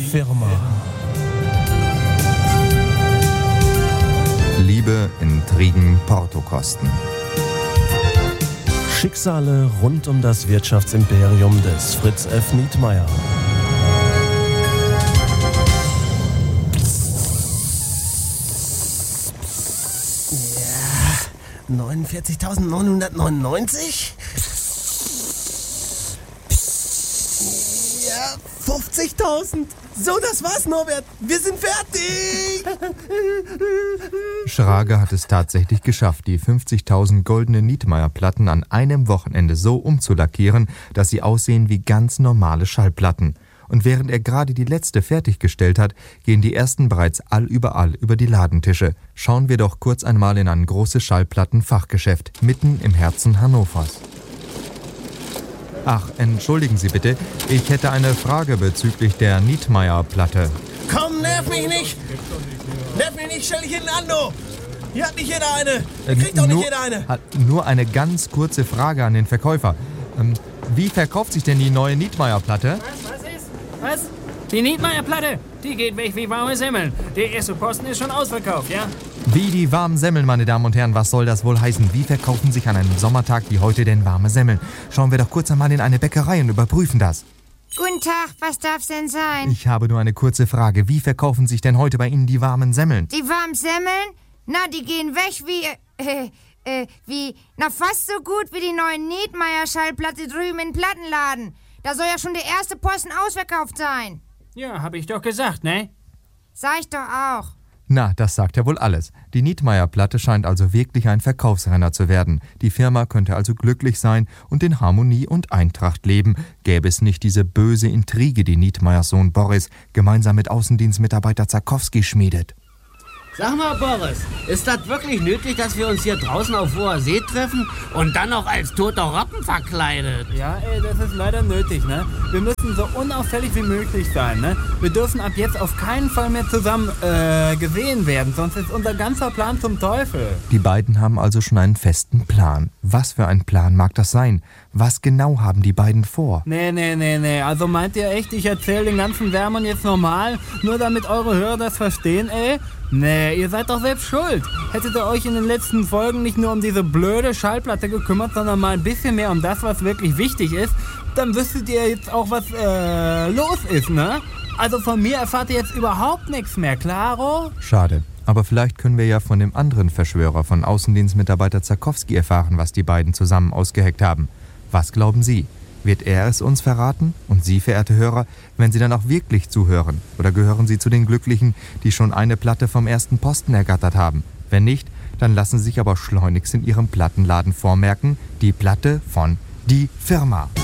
Firma. Liebe, Intrigen, Portokosten. Schicksale rund um das Wirtschaftsimperium des Fritz F. Nietmeyer. Ja, 49.999? Ja, 50.000. So, das war's, Norbert. Wir sind fertig. Schrage hat es tatsächlich geschafft, die 50.000 goldenen Nietmeyer-Platten an einem Wochenende so umzulackieren, dass sie aussehen wie ganz normale Schallplatten. Und während er gerade die letzte fertiggestellt hat, gehen die ersten bereits allüberall über die Ladentische. Schauen wir doch kurz einmal in ein großes Schallplattenfachgeschäft, mitten im Herzen Hannovers. Ach, entschuldigen Sie bitte, ich hätte eine Frage bezüglich der Nietmeyer-Platte. Komm, nerv mich nicht. Nerv mich nicht, stell dich hinten an, du. Hier hat nicht jeder eine. Hier kriegt doch nicht jeder eine. Nur eine ganz kurze Frage an den Verkäufer. Wie verkauft sich denn die neue Nietmeyer-Platte? Was? Die Nietmeyer-Platte? Die geht weg wie warme Semmeln. Der erste Posten ist schon ausverkauft, ja? Wie die warmen Semmeln, meine Damen und Herren, was soll das wohl heißen? Wie verkaufen sich an einem Sommertag wie heute denn warme Semmeln? Schauen wir doch kurz einmal in eine Bäckerei und überprüfen das. Guten Tag, was darf's denn sein? Ich habe nur eine kurze Frage. Wie verkaufen sich denn heute bei Ihnen die warmen Semmeln? Die warmen Semmeln? Na, die gehen weg fast so gut wie die neue Nietmeyer-Schallplatte drüben im Plattenladen. Da soll ja schon der erste Posten ausverkauft sein. Ja, hab ich doch gesagt, ne? Sag ich doch auch. Na, das sagt ja wohl alles. Die Nietmeyer-Platte scheint also wirklich ein Verkaufsrenner zu werden. Die Firma könnte also glücklich sein und in Harmonie und Eintracht leben, gäbe es nicht diese böse Intrige, die Nietmeyers Sohn Boris gemeinsam mit Außendienstmitarbeiter Zarkowski schmiedet. Sag mal, Boris, ist das wirklich nötig, dass wir uns hier draußen auf hoher See treffen und dann noch als toter Rappen verkleidet? Ja, das ist leider nötig, ne? Wir müssen so unauffällig wie möglich sein, ne? Wir dürfen ab jetzt auf keinen Fall mehr zusammen gesehen werden, sonst ist unser ganzer Plan zum Teufel. Die beiden haben also schon einen festen Plan. Was für ein Plan mag das sein? Was genau haben die beiden vor? Nee. Also meint ihr echt, ich erzähle den ganzen Wärmern jetzt normal, nur damit eure Hörer das verstehen, ey? Nee, ihr seid doch selbst schuld. Hättet ihr euch in den letzten Folgen nicht nur um diese blöde Schallplatte gekümmert, sondern mal ein bisschen mehr um das, was wirklich wichtig ist, dann wüsstet ihr jetzt auch, was los ist, ne? Also von mir erfahrt ihr jetzt überhaupt nichts mehr, klaro? Schade. Aber vielleicht können wir ja von dem anderen Verschwörer, von Außendienstmitarbeiter Zarkowski, erfahren, was die beiden zusammen ausgeheckt haben. Was glauben Sie? Wird er es uns verraten? Und Sie, verehrte Hörer, wenn Sie dann auch wirklich zuhören? Oder gehören Sie zu den Glücklichen, die schon eine Platte vom ersten Posten ergattert haben? Wenn nicht, dann lassen Sie sich aber schleunigst in Ihrem Plattenladen vormerken, die Platte von Die Firma.